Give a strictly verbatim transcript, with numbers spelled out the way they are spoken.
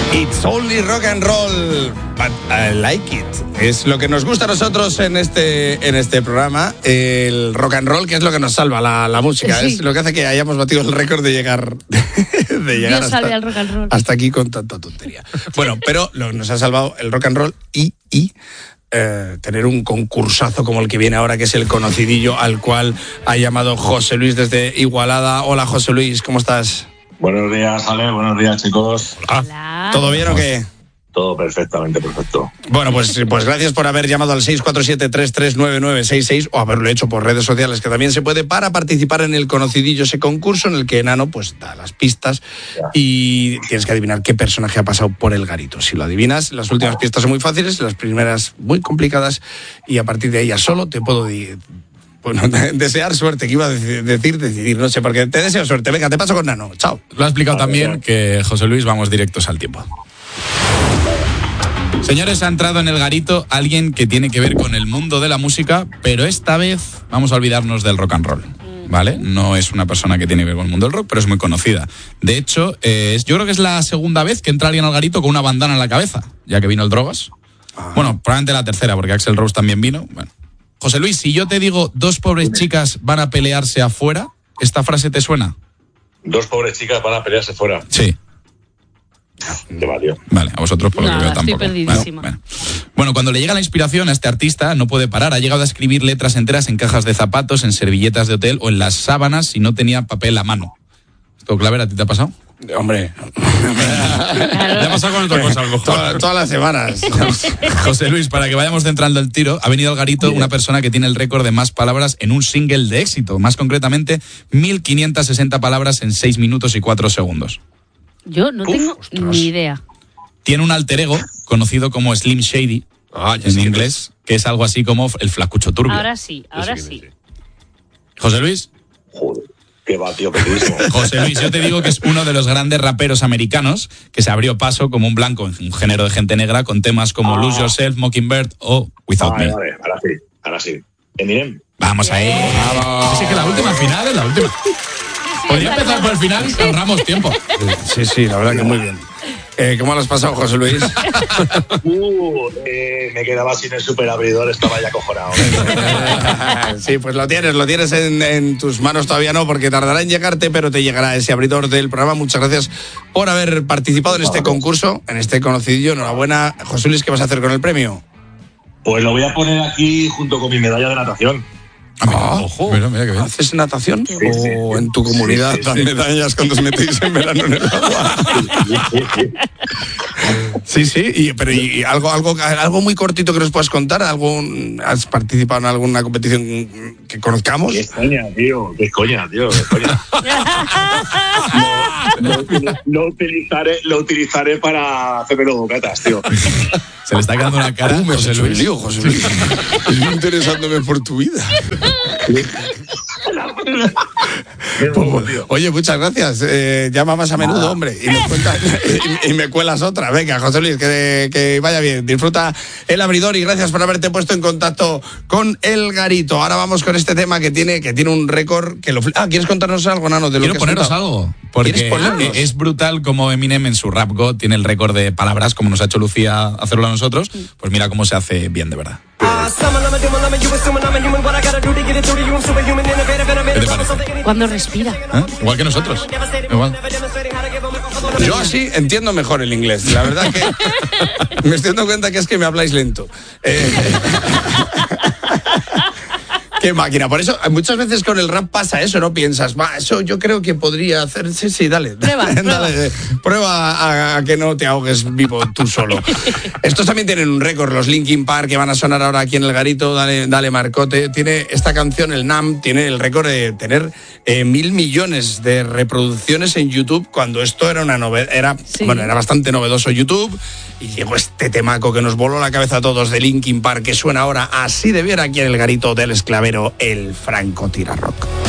It's only rock and roll, but I like it. Es lo que nos gusta a nosotros en este, en este programa, el rock and roll, que es lo que nos salva la, la música. Sí. Es lo que hace que hayamos batido el récord de llegar, de llegar hasta, al rock and roll. hasta aquí con tanta tontería. Bueno, pero lo, nos ha salvado el rock and roll y... y Eh, tener un concursazo como el que viene ahora, que es el conocidillo al cual ha llamado José Luis desde Igualada. Hola, José Luis, ¿cómo estás? Buenos días, Ale, buenos días, chicos. Hola. ¿Todo bien o qué? Todo perfectamente perfecto. Bueno, pues, pues gracias por haber llamado al seis cuatro siete, tres tres nueve nueve seis seis o haberlo hecho por redes sociales, que también se puede, para participar en el conocidillo, ese concurso en el que Nano pues da las pistas ya. Y tienes que adivinar qué personaje ha pasado por el garito. Si lo adivinas, las últimas pistas son muy fáciles, las primeras muy complicadas, y a partir de ahí ya solo te puedo decir... Bueno, desear suerte, que iba a decir, decidir, no sé, porque te deseo suerte. Venga, te paso con Nano, chao. Lo ha explicado también que José Luis, vamos directos al tiempo. Señores, ha entrado en el garito alguien que tiene que ver con el mundo de la música, pero esta vez vamos a olvidarnos del rock and roll, ¿vale? No es una persona que tiene que ver con el mundo del rock, pero es muy conocida. De hecho, eh, yo creo que es la segunda vez que entra alguien al garito con una bandana en la cabeza, ya que vino el Drogas. Ah. Bueno, probablemente la tercera, porque Axl Rose también vino. Bueno. José Luis, si yo te digo dos pobres chicas van a pelearse afuera, ¿esta frase te suena? Dos pobres chicas van a pelearse fuera. Sí. Te valió. Vale, a vosotros por lo no, que veo estoy tampoco. Perdidísima. Bueno, bueno. bueno, cuando le llega la inspiración a este artista, no puede parar. Ha llegado a escribir letras enteras en cajas de zapatos, en servilletas de hotel o en las sábanas si no tenía papel a mano. ¿Esto, Claver, a ti te ha pasado? Hombre, ya ha pasado con otra cosa, a lo mejor. Toda, todas las semanas. José Luis, para que vayamos centrando el tiro, ha venido al garito Bien. una persona que tiene el récord de más palabras en un single de éxito, más concretamente mil quinientas sesenta palabras en seis minutos y cuatro segundos. Yo no Uf, tengo ostras. ni idea. Tiene un alter ego conocido como Slim Shady, ah, en sí inglés, que es algo así como el flacucho turbio. Ahora sí, ahora sí. José Luis. Joder. Qué va, tío, qué mismo. José Luis, yo te digo que es uno de los grandes raperos americanos que se abrió paso como un blanco en un género de gente negra con temas como ah. Lose Yourself, Mockingbird o Without vale, Me. Vale, ahora sí, ahora sí. Eminem. Vamos ahí. Vamos. Sí, que la última final es la última. Podría empezar por el final y ahorramos tiempo. Sí, sí, la verdad que muy bien. Eh, ¿Cómo lo has pasado, José Luis? Uh, eh, me quedaba sin el superabridor, estaba ya acojonado. Sí, pues lo tienes, lo tienes en, en tus manos, todavía no, porque tardará en llegarte, pero te llegará ese abridor del programa. Muchas gracias por haber participado en este concurso, en este conocidillo. Enhorabuena. José Luis, ¿qué vas a hacer con el premio? Pues lo voy a poner aquí junto con mi medalla de natación. Ah, ojo, mira, mira que bien. ¿Haces natación? Sí, ¿O sí, en tu comunidad sí, sí, dan sí. medallas cuando os metéis en verano en el agua? Sí, sí, y, pero y algo, algo, algo muy cortito que nos puedas contar. ¿Algo, ¿Has participado en alguna competición que conozcamos? Qué coña, tío, qué coña, tío, qué coña. No, no, lo, utilizaré, lo utilizaré para hacerme los bocatas, tío. Se le está quedando una cara. Uh, me has hecho el lío, José Luis. Estoy interesándome por tu vida. Oye, muchas gracias. Eh, llama más a menudo, hombre. Y me, cuentas, y, y me cuelas otra. Venga, José Luis, que, que vaya bien. Disfruta el abridor y gracias por haberte puesto en contacto con el garito. Ahora vamos con este tema que tiene, que tiene un récord que lo... Ah, ¿quieres contarnos algo, Nano? De lo Quiero que poneros algo. Porque es brutal como Eminem en su Rap God tiene el récord de palabras, como nos ha hecho Lucía hacerlo a nosotros. Pues mira cómo se hace bien, de verdad. ¿Qué te parece? Cuando respira. ¿Eh? Igual que nosotros. Igual. Yo así entiendo mejor el inglés. La verdad que me estoy dando cuenta que es que me habláis lento. Eh... Qué máquina. Por eso muchas veces con el rap pasa eso, ¿no? Piensas, va, eso yo creo que podría hacer. Sí, sí, dale. Prueba, dale, prueba. dale. Prueba a, a que no te ahogues vivo tú solo. Estos también tienen un récord, los Linkin Park, que van a sonar ahora aquí en el garito. Dale, dale Marcote. Tiene esta canción, el Nam, tiene el récord de tener eh, mil millones de reproducciones en YouTube, cuando esto era una novedad. Era, sí. Bueno, era bastante novedoso YouTube. Y llegó este temaco que nos voló la cabeza a todos de Linkin Park, que suena ahora así de bien aquí en el garito del Esclavero, el Franco Tira Rock.